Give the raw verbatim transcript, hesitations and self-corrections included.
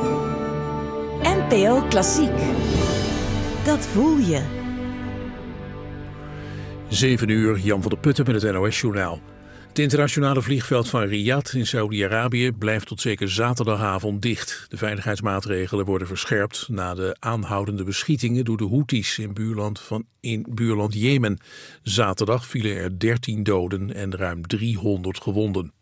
N P O Klassiek. Dat voel je. zeven uur, Jan van der Putten met het N O S-journaal. Het internationale vliegveld van Riyadh in Saudi-Arabië blijft tot zeker zaterdagavond dicht. De veiligheidsmaatregelen worden verscherpt na de aanhoudende beschietingen door de Houthis in buurland, van, in buurland Jemen. Zaterdag vielen er dertien doden en ruim driehonderd gewonden.